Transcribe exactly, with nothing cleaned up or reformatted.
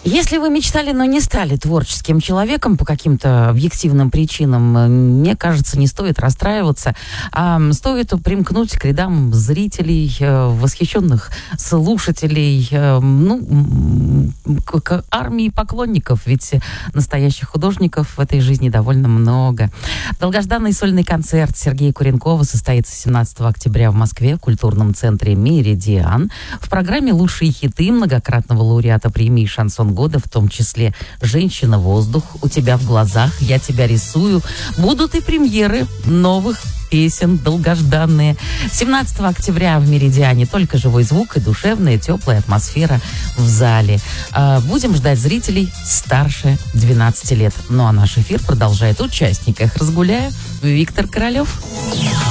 Если вы мечтали, но не стали творческим человеком по каким-то объективным причинам, мне кажется, не стоит расстраиваться, а стоит примкнуть к рядам зрителей, восхищенных слушателей, ну, к армии поклонников, ведь настоящих художников в этой жизни довольно много. Долгожданный сольный концерт Сергея Куренкова состоится семнадцатого октября в Москве в культурном центре «Меридиан». В программе «Лучшие хиты» многократного лауреата премии «Шансон года», в том числе «Женщина-воздух», «У тебя в глазах», «Я тебя рисую». Будут и премьеры новых песен, долгожданные. семнадцатого октября в «Меридиане» только живой звук и душевная, теплая атмосфера в зале. Будем ждать зрителей старше двенадцати лет. Ну а наш эфир продолжает участник «Эх, разгуляя» Виктор Королев.